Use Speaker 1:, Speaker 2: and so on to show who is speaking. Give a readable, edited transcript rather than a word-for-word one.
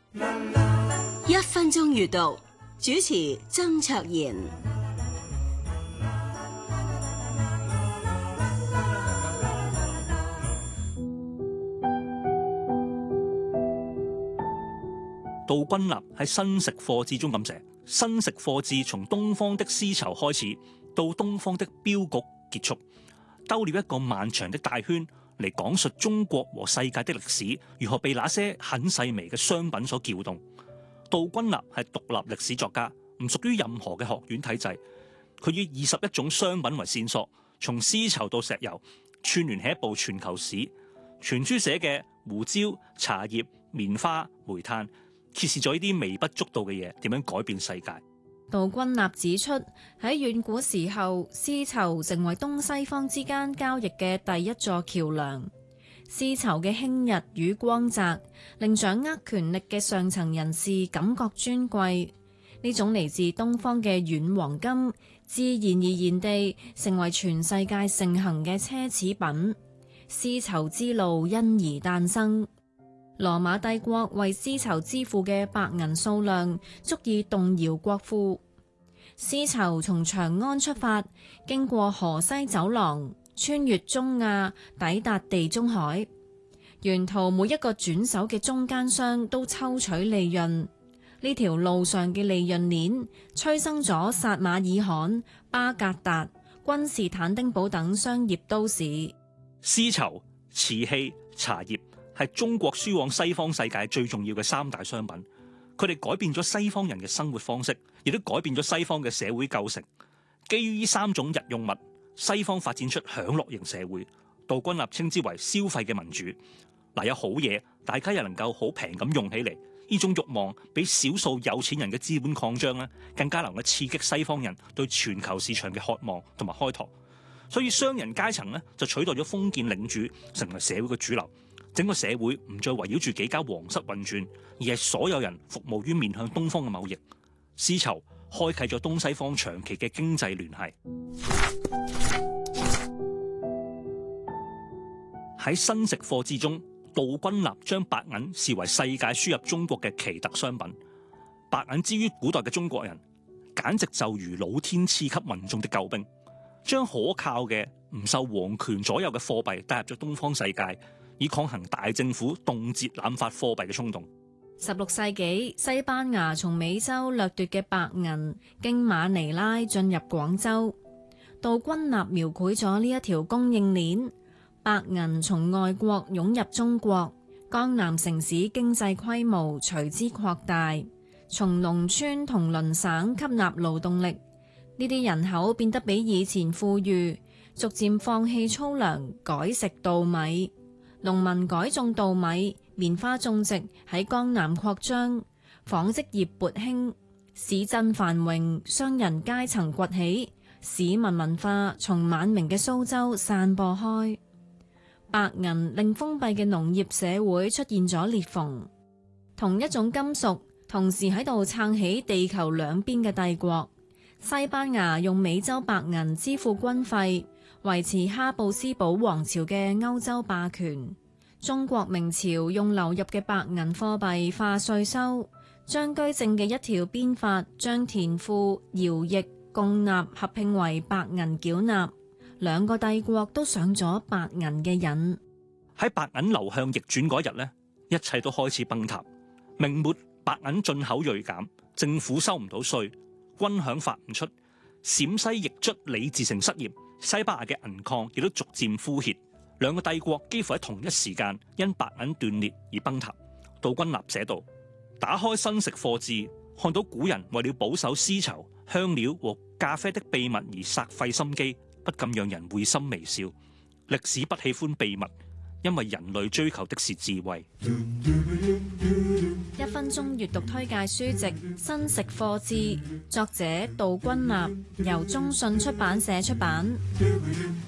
Speaker 1: 1分鐘閱讀，主持曾卓賢。
Speaker 2: 杜君立喺《新食貨志》中咁寫：新食貨志從東方的絲綢開始，到東方的鏢局結束，兜了一個漫長的大圈嚟講述中國和世界的歷史如何被那些很細微嘅商品所撬動。杜君立係獨立歷史作家，唔屬於任何嘅學院體制。佢以21種商品為線索，從絲綢到石油，串聯起一部全球史。全書寫嘅胡椒、茶葉、棉花、煤炭，揭示咗呢啲微不足道嘅嘢點樣改變世界。
Speaker 3: 杜君立指出，喺遠古時候，絲綢成為東西方之間交易嘅第一座橋樑。絲綢嘅輕逸與光澤，令掌握權力嘅上層人士感覺尊貴。呢種嚟自東方嘅軟黃金，自然而然地成為全世界盛行嘅奢侈品。絲綢之路因而誕生。羅馬帝國為絲綢支付嘅白銀數量足以動搖國庫。絲綢從長安出發，經過河西走廊，穿越中亞，抵達地中海。沿途每一個轉手嘅中間商都抽取利潤。呢條路上嘅利潤鏈催生咗撒馬爾罕、巴格達、君士坦丁堡等商業都市。
Speaker 2: 絲綢、瓷器、茶葉係中國輸往西方世界最重要嘅3大商品，佢哋改變咗西方人嘅生活方式，亦都改變咗西方嘅社會構成。基於呢3種日用物，西方發展出享樂型社會，杜君立稱之為消費嘅民主。有好嘢，大家又能夠好平咁用起嚟，呢種慾望比少數有錢人嘅資本擴張更加能夠刺激西方人對全球市場嘅渴望同埋開拓。所以商人階層就取代咗封建領主，成為社會嘅主流。整個社會唔再圍繞住幾家皇室運轉，而係所有人服務於面向東方嘅貿易。絲綢開啟咗東西方長期嘅經濟聯繫。喺新食貨志中，杜君立將白銀視為世界輸入中國嘅奇特商品。白銀之於古代嘅中國人，簡直就如老天賜給民眾的救兵，將可靠嘅唔受皇權左右嘅貨幣帶入咗東方世界，以抗衡大政府凍結濫發貨幣嘅衝動。
Speaker 3: 16世紀，西班牙從美洲掠奪嘅白銀經馬尼拉進入廣州。杜君立描繪咗呢一條供應鏈，白銀從外國湧入中國，江南城市經濟規模隨之擴大，從農村同鄰省吸納勞動力，呢啲人口變得比以前富裕，逐漸放棄粗糧，改食稻米。農民改種稻米，棉花種植喺江南擴張，紡織業勃興，市鎮繁榮，商人階層崛起，市民文化從晚明嘅蘇州散播開。白銀令封閉嘅農業社會出現咗裂縫，同一種金屬同時喺度撐起地球兩邊嘅帝國。西班牙用美洲白銀支付軍費，維持哈布斯堡王朝嘅歐洲霸權。中國明朝用流入嘅白銀貨幣化稅收，張居正嘅一條鞭法將田賦、徭役、貢納合併為白銀繳納，兩個帝國都上咗白銀嘅癮。
Speaker 2: 喺白銀流向逆轉嗰日一切都開始崩塌。明末白銀進口銳減，政府收唔到稅，軍餉發唔出，陝西易卒李自成失業，西班牙嘅銀礦亦都逐漸枯竭。兩個帝國幾乎喺同一時間因白銀斷裂而崩塌。杜君立寫道：打開新食貨志，看到古人為了保守絲綢、香料和咖啡的秘密而煞費心機，不禁讓人會心微笑。歷史不喜歡秘密，因為人類追求的是智慧。
Speaker 3: 1分鐘閱讀推介書籍《新食貨志》，作者杜君立，由中信出版社出版。